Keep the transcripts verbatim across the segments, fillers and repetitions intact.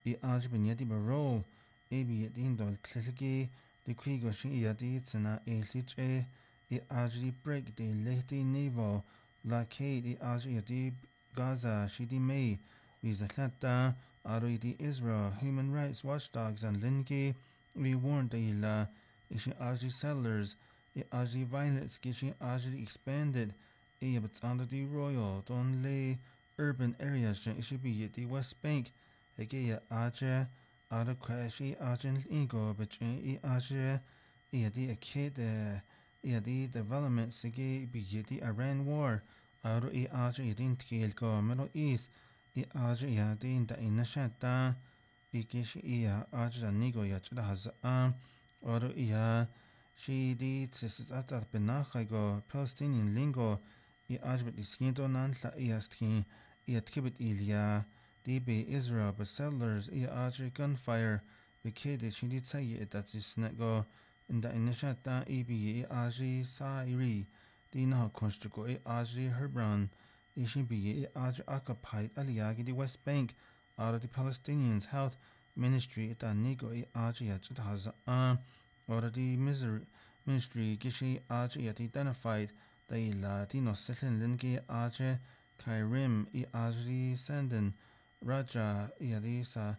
I aj ben yadi baro e bi yadi indol tlelgi di kwigo shi yadi tsana e lich e I aj di break di lehti nevo blockade I aj yadi Gaza shi di may Vizatlata aro di Israel human rights watchdogs and lingi we warned the la ishi aj di settlers I aj di violence gishi aj di expanded I but under the royal don lay urban areas ishi bi the West Bank Ege aje ara kwashi ajen ego between I aje I the akid I the development sige bi the Iran war aro I aje idin tkil go Middle East I aje ya din da inashata I gish I aje nigo ya chda haza aro I she di tsisata benacha go Palestinian lingo I aje bit iskindo nan la I astkin I atkibit ilya D B Israel but settlers I ajri gunfire bekede shindi tsayi that is go in the initiata I B I ajri sairi D na konstruko I ajri Hebron I shimbi I ajri occupied aliyagi the West Bank out of the Palestinians health ministry ita nigo I ajri yachit haza an or the misery ministry gishi ajri yat identified the Latino settling linki ajri Kairim I ajri senden Raja Iadisa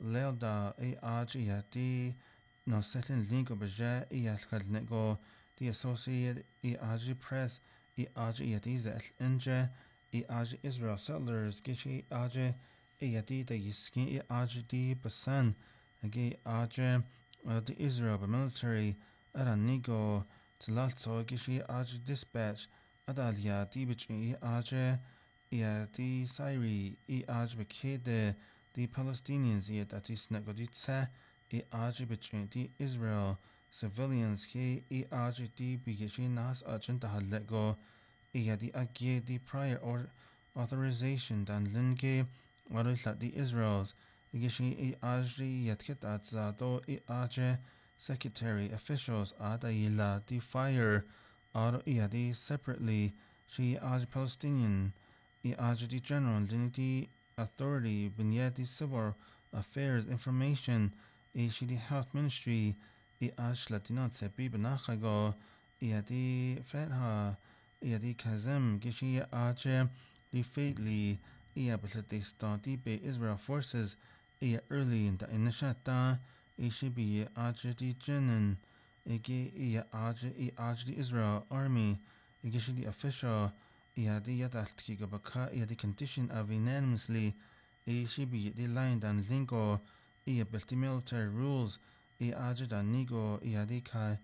Lelda A Aj Iadi no certain link of Baja Iaskalnego the Associated I Aj Press I Aj Iadiza Enja I Aj Israel settlers Gishi Aj Iadi the Yiskin I Aj di Basan Agi Aj the Israel military Aranigo Tlato Gishi Aj dispatch Adalia Dibich I Aj I the Syri I aj bekede the Palestinians I that is nagoditsa I aj between the Israel civilians he I aj the bigishin nas agent halego I the agye the prior or authorization dan linge warisat the Israels gishi I aj the yatket atzado I aj secretary officials adayila the fire or I the separately she aj Palestinian I aj the General Linity Authority Binyati Civil Affairs Information I the Health Ministry I aj Latinat Sepi Benachago I the Fetha I the Kazem Gishi aj the Fately I Basatista Dibe Israel Forces I early in the Inishata I Shibi aj the Jenin Igi I aj I aj the Israel Army I Gishi the official I the yadaltki gabaka I the condition of unanimously I shibi the line dan lingo I belti military rules I ajid dan nigo I the kai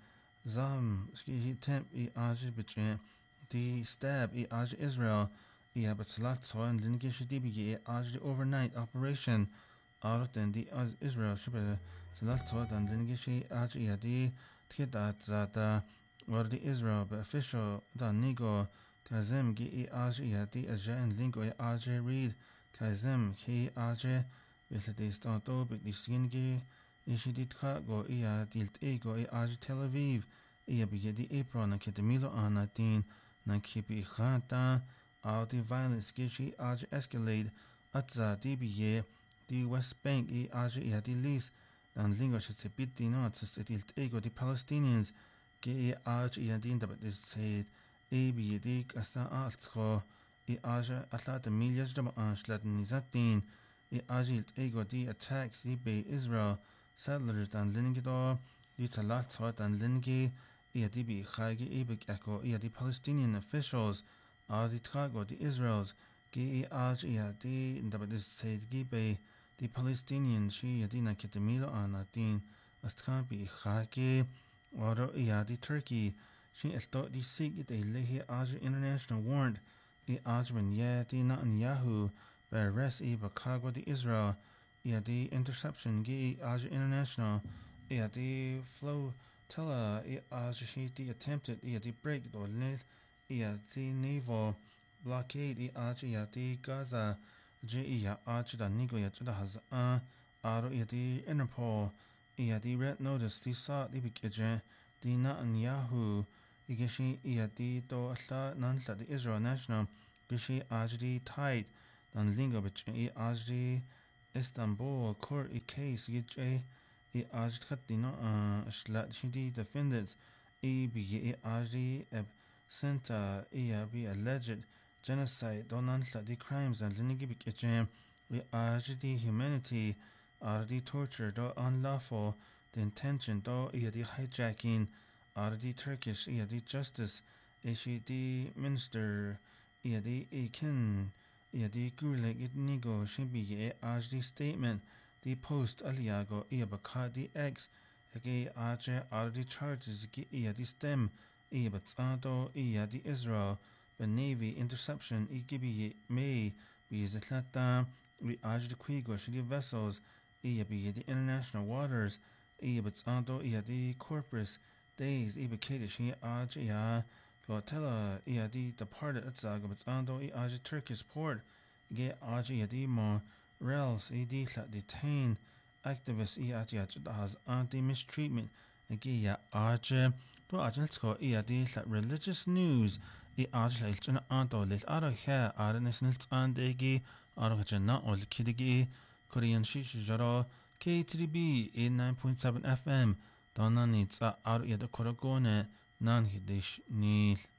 zam ski temp I ajid between the stab I aj Israel I batsalat so and lingish dibi I aj overnight operation out then the Israel shibi salat so dan lingish aj I the tkidat zata or the Israel official dan nigo Kazem gi I aj yati aja and lingo I aj read Kazem ki aj Vesadis tanto big diskingi Ishidit go I tilt ego I aj Tel Aviv I bigedi April na ketemilo anatin na kipi khata out the violence gishi aj escalate atza dibiye the West Bank I aj yati lis and lingo shitsepiti not tilt ego the Palestinians gi I aj yati but is said A B D Kasta Altro I Aja Atlat Millas Dama Anschlatten Nizatin I Agilt Ego D attacks the Bay Israel settlers and Lingidor the Talatot and Lingi I D B Khagi Ebik Echo I the Palestinian officials are the Trago the Israels Gi Aj I D Dabadis Said Gibe the Palestinian Shi Yadina Kitamilo Anatin Astrambi Khagi Wado I the Turkey She thought the Sikh they lehi aj international warrant I ajman yati Netanyahu by arrest I Bakago the Israel I the interception gi aj international I the flotilla I aj she the attempted I the break the net I the naval blockade I aj I the Gaza J I aj da nigo ya da haz a aro I the Interpol I the red notice the saw the bigage the Netanyahu Igishi Iadi do Asla Nanla the Israel National Gishi Ajdi tied Dan Lingo between Ajdi Istanbul court i case yj i ajd khatino shlat shidi defendants i bi i ajdi eb senta i be alleged genocide donan the crimes and linigibik ejem i ajdi humanity are the torture do unlawful the intention do i the hijacking are the Turkish i the justice ishi the minister i the ikin i the guleg it nigo shibi i ajdi statement the post aliago i baka the ex ege aje are the charges gi i the stem i batsado i the Israel the navy interception i gibi may be zitlata we ajdi quigo shidi vessels i be the international waters i batsado i the corpus days i bekade shi aj ya flotilla i the departed at zaga batsado i aj Turkish port ge aj i the mo Rels i di detain activists i aj has anti mistreatment ge ya aj to ajal i di religious news i aj ilchana anto lil ara ha ara national andegi ara jana ol kidigi Korean shish jaro K three B eighty-nine point seven F M Donna nitsa ar yada koragone nan hidish nil